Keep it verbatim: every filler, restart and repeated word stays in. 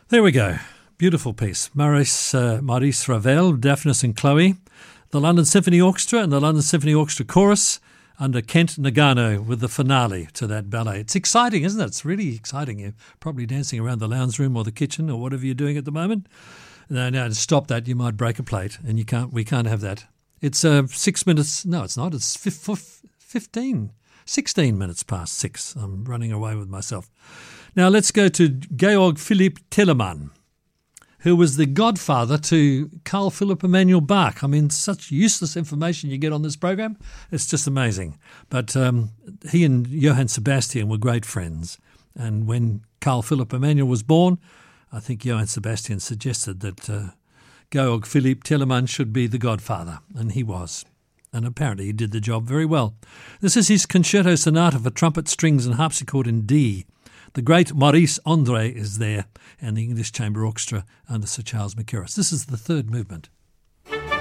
There we go. Beautiful piece. Maurice, uh, Maurice Ravel, Daphnis and Chloe, the London Symphony Orchestra and the London Symphony Orchestra Chorus under Kent Nagano with the finale to that ballet. It's exciting, isn't it? It's really exciting. You're probably dancing around the lounge room or the kitchen or whatever you're doing at the moment. No, no, to stop that, you might break a plate, and you can't. We can't have that. It's uh, six minutes. No, it's not. It's fifteen, sixteen minutes past six. I'm running away with myself. Now let's go to Georg Philipp Telemann, who was the godfather to Carl Philipp Emanuel Bach. I mean, such useless information you get on this program. It's just amazing. But um, he and Johann Sebastian were great friends. And when Carl Philipp Emanuel was born, I think Johann Sebastian suggested that uh, Georg Philipp Telemann should be the godfather, and he was. And apparently he did the job very well. This is his concerto sonata for trumpet, strings and harpsichord in D. The great Maurice André is there, and the English Chamber Orchestra under Sir Charles Mackerras. This is the third movement.